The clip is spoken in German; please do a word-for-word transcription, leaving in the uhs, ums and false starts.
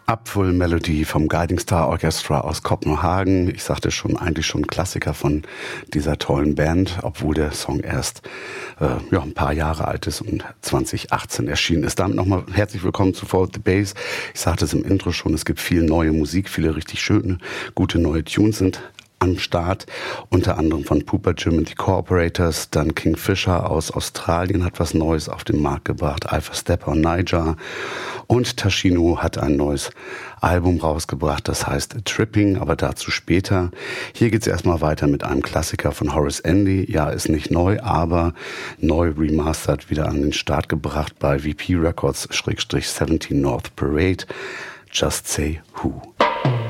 Upful Melody vom Guiding Star Orchestra aus Kopenhagen. Ich sagte schon, eigentlich schon Klassiker von dieser tollen Band, obwohl der Song erst äh, ja, ein paar Jahre alt ist und zwanzig achtzehn erschienen ist. Damit nochmal herzlich willkommen zu Follow the Bass. Ich sagte es im Intro schon, es gibt viel neue Musik, viele richtig schöne, gute neue Tunes sind am Start, unter anderem von Pupa Jim and the Cooperators, dann Kingfisher aus Australien hat was Neues auf den Markt gebracht, Alpha Stepper und Niger, und Tashino hat ein neues Album rausgebracht, das heißt Tripping, aber dazu später. Hier geht's erstmal weiter mit einem Klassiker von Horace Andy, ja, ist nicht neu, aber neu remastered wieder an den Start gebracht bei V P Records, Schrägstrich siebzehn North Parade, Just Say Who.